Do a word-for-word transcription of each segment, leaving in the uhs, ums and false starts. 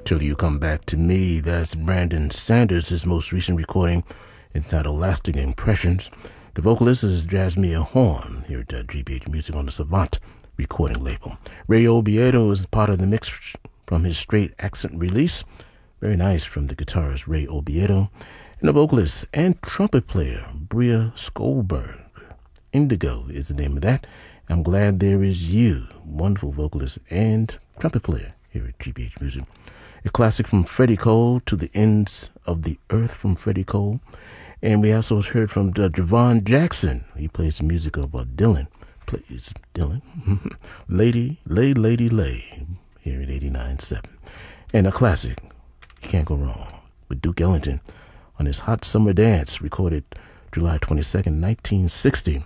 Till You Come Back to Me. That's Brandon Sanders, his most recent recording entitled Lasting Impressions. The vocalist is Jasmine Horn here at uh, G B H Music on the Savant recording label. Ray Obiedo is part of the mix from his Straight Accent release. Very nice from the guitarist Ray Obiedo. And the vocalist and trumpet player Bria Skolberg. Indigo is the name of that. I'm Glad There Is You. Wonderful vocalist and trumpet player here at G B H Music. A classic from Freddie Cole, To the Ends of the Earth from Freddie Cole. And we also heard from uh, Javon Jackson. He plays the music of uh, Dylan. Plays Dylan. Lady, Lay, Lady, Lay. Here at eighty-nine point seven. And a classic, you can't go wrong, with Duke Ellington on his Hot Summer Dance, recorded July twenty-second, nineteen sixty.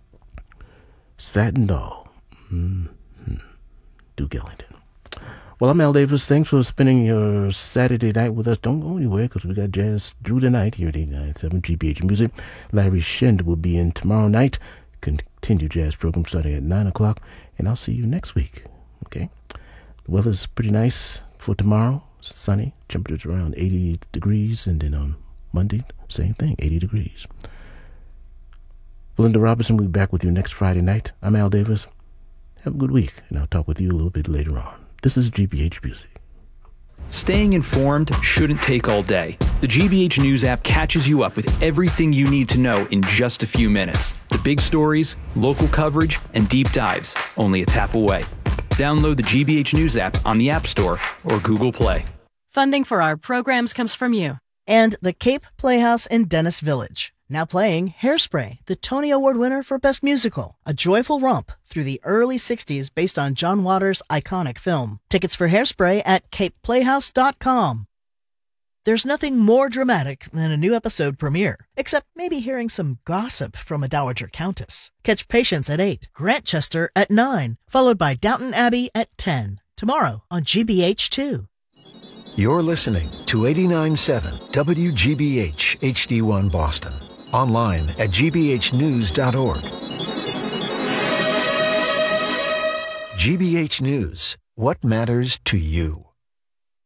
Satin Doll. Mm-hmm. Duke Ellington. Well, I'm Al Davis. Thanks for spending your Saturday night with us. Don't go anywhere because we got jazz through the night here at eighty-nine point seven G B H Music. Larry Shind will be in tomorrow night. Continue jazz program starting at nine o'clock. And I'll see you next week. Okay? The weather's pretty nice for tomorrow. Sunny. Temperatures around eighty degrees. And then on Monday, same thing, eighty degrees. Belinda Robinson will be back with you next Friday night. I'm Al Davis. Have a good week. And I'll talk with you a little bit later on. This is G B H Music. Staying informed shouldn't take all day. The G B H News app catches you up with everything you need to know in just a few minutes. The big stories, local coverage, and deep dives, only a tap away. Download the G B H News app on the App Store or Google Play. Funding for our programs comes from you. And the Cape Playhouse in Dennis Village. Now playing Hairspray, the Tony Award winner for Best Musical, a joyful romp through the early sixties based on John Waters' iconic film. Tickets for Hairspray at cape playhouse dot com. There's nothing more dramatic than a new episode premiere, except maybe hearing some gossip from a Dowager Countess. Catch Patience at eight, Grantchester at nine, followed by Downton Abbey at ten. Tomorrow on G B H two. You're listening to eighty-nine point seven W G B H H D one Boston. Online at g b h news dot org. G B H News. What matters to you?